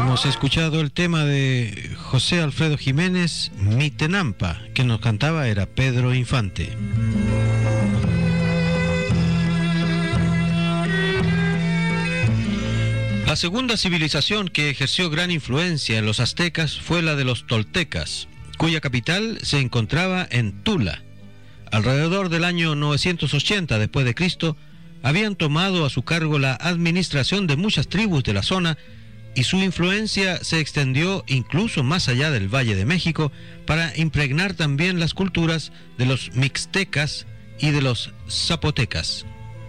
Hemos escuchado el tema de José Alfredo Jiménez, Mi Tenampa, que nos cantaba era Pedro Infante. La segunda civilización que ejerció gran influencia en los aztecas fue la de los toltecas, cuya capital se encontraba en Tula. Alrededor del año 980 después de Cristo, habían tomado a su cargo la administración de muchas tribus de la zona y su influencia se extendió incluso más allá del Valle de México para impregnar también las culturas de los mixtecas y de los zapotecas.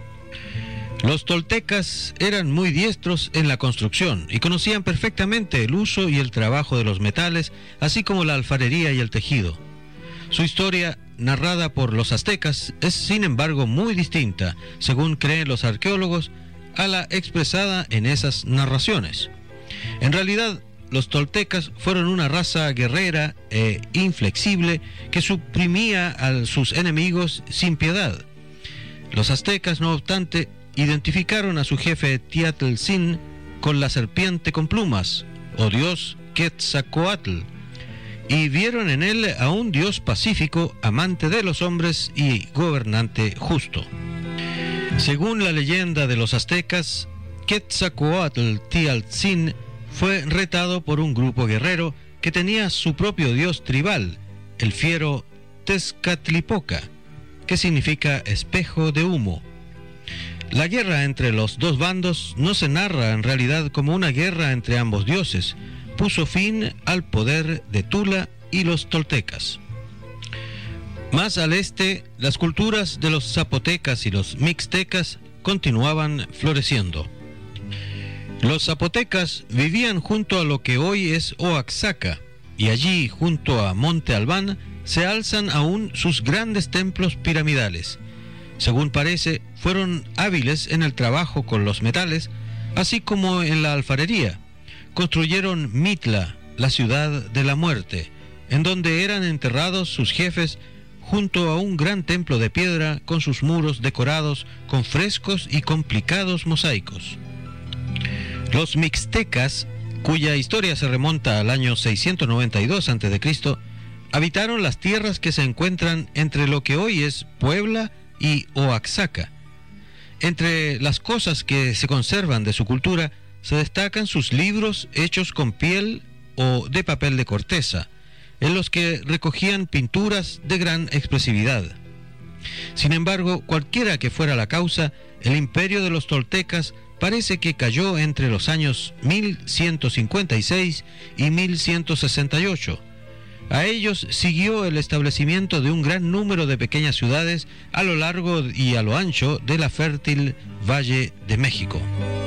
Los toltecas eran muy diestros en la construcción y conocían perfectamente el uso y el trabajo de los metales, así como la alfarería y el tejido. Su historia, narrada por los aztecas, es sin embargo muy distinta, según creen los arqueólogos, a la expresada en esas narraciones. En realidad, los toltecas fueron una raza guerrera e inflexible que suprimía a sus enemigos sin piedad. Los aztecas, no obstante, identificaron a su jefe Tiatlzin con la serpiente con plumas, o dios Quetzalcóatl, y vieron en él a un dios pacífico, amante de los hombres y gobernante justo. Según la leyenda de los aztecas, Quetzalcóatl Tialtzin fue retado por un grupo guerrero que tenía su propio dios tribal, el fiero Tezcatlipoca, que significa espejo de humo. La guerra entre los dos bandos no se narra en realidad como una guerra entre ambos dioses. Puso fin al poder de Tula y los toltecas. Más al este, las culturas de los zapotecas y los mixtecas continuaban floreciendo. Los zapotecas vivían junto a lo que hoy es Oaxaca, y allí, junto a Monte Albán, se alzan aún sus grandes templos piramidales. Según parece, fueron hábiles en el trabajo con los metales, así como en la alfarería. Construyeron Mitla, la ciudad de la muerte, en donde eran enterrados sus jefes, junto a un gran templo de piedra con sus muros decorados con frescos y complicados mosaicos. Los mixtecas, cuya historia se remonta al año 692 a.C., habitaron las tierras que se encuentran entre lo que hoy es Puebla y Oaxaca. Entre las cosas que se conservan de su cultura se destacan sus libros hechos con piel o de papel de corteza, en los que recogían pinturas de gran expresividad. Sin embargo, cualquiera que fuera la causa, el imperio de los toltecas parece que cayó entre los años 1156 y 1168. A ellos siguió el establecimiento de un gran número de pequeñas ciudades a lo largo y a lo ancho de la fértil Valle de México.